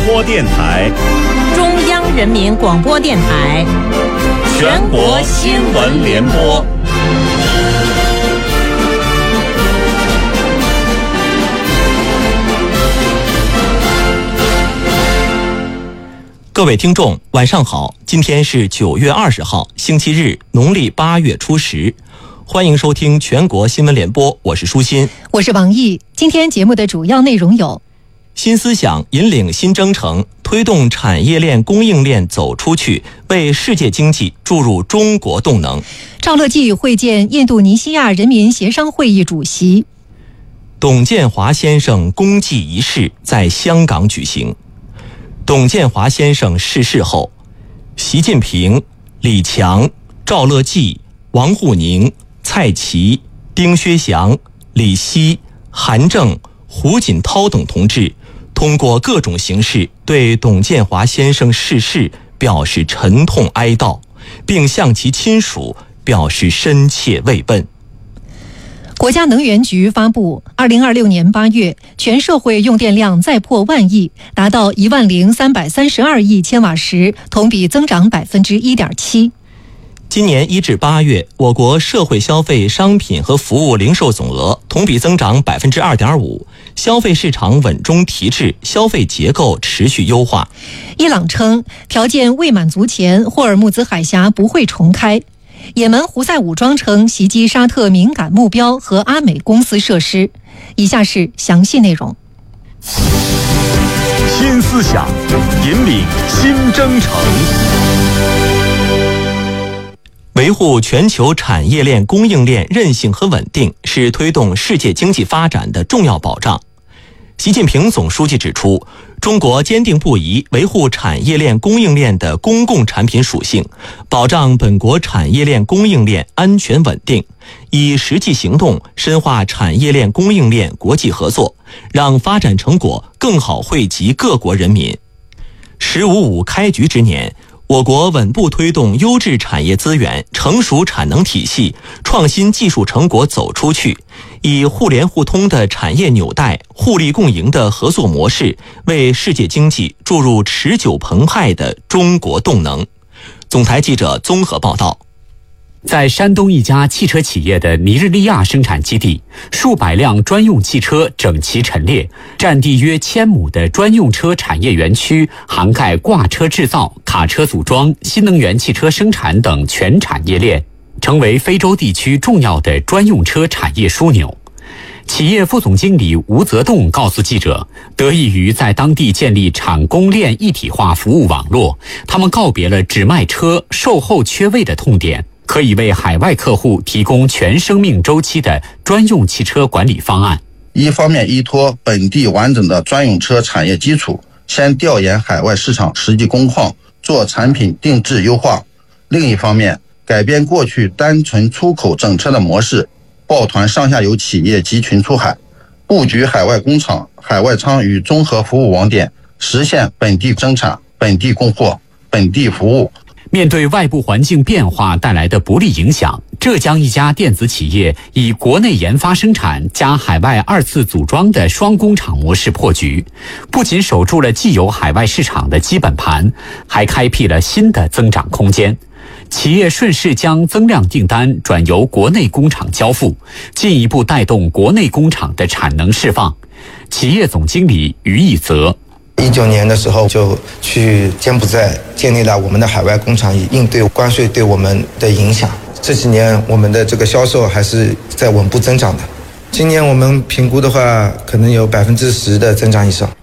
播电台， 中央人民广播电台， 全国新闻联播。 各位听众，晚上好！今天是9月20号，星期日，农历8月初10。欢迎收听全国新闻联播，我是舒心， 我是王毅。今天节目的主要内容有： 新思想引领新征程，推动产业链供应链走出去，为世界经济注入中国动能。 赵乐际会见印度尼西亚人民协商会议主席。 董建华先生公祭仪式在香港举行。董建华先生逝世后，习近平、李强、赵乐际、王沪宁、蔡奇、丁薛祥、李希、韩正、胡锦涛等同志通过各种形式对董建华先生逝世表示沉痛哀悼，并向其亲属表示深切慰问。 国家能源局发布，2026年8月，全社会用电量再破万亿，达到10332亿千瓦时，同比增长1.7%。 今年1至8月，我国社会消费商品和服务零售总额同比增长2.5%，消费市场稳中提质，消费结构持续优化。 伊朗称，条件未满足前，霍尔木兹海峡不会重开。也门胡塞武装称袭击沙特敏感目标和阿美公司设施。以下是详细内容。 新思想引领新征程， 维护全球产业链供应链韧性和稳定是推动世界经济发展的重要保障。习近平总书记指出，中国坚定不移维护产业链供应链的公共产品属性，保障本国产业链供应链安全稳定，以实际行动深化产业链供应链国际合作，让发展成果更好惠及各国人民。“15+5”开局之年，我国稳步推动优质产业资源、成熟产能体系、创新技术成果走出去，以互联互通的产业纽带、互利共赢的合作模式，为世界经济注入持久澎湃的中国动能。总台记者综合报道。 在山东一家汽车企业的尼日利亚生产基地，数百辆专用汽车整齐陈列，占地约1000亩的专用车产业园区涵盖挂车制造、卡车组装、新能源汽车生产等全产业链，成为非洲地区重要的专用车产业枢纽。企业副总经理吴泽栋告诉记者，得益于在当地建立产供链一体化服务网络，他们告别了只卖车、售后缺位的痛点，可以为海外客户提供全生命周期的专用汽车管理方案。 一方面依托本地完整的专用车产业基础，先调研海外市场实际工况，做产品定制优化；另一方面，改变过去单纯出口整车的模式，抱团上下游企业集群出海，布局海外工厂、海外仓与综合服务网点，实现本地生产、本地供货、本地服务。 面对外部环境变化带来的不利影响，浙江一家电子企业以国内研发生产加海外2次组装的双工厂模式破局，不仅守住了既有海外市场的基本盘，还开辟了新的增长空间。企业顺势将增量订单转由国内工厂交付，进一步带动国内工厂的产能释放。企业总经理于义泽 19年的时候就去柬埔寨建立了我们的海外工厂，以应对关税对我们的影响。这几年我们的这个销售还是在稳步增长的，今年我们评估的话可能有10%的增长以上。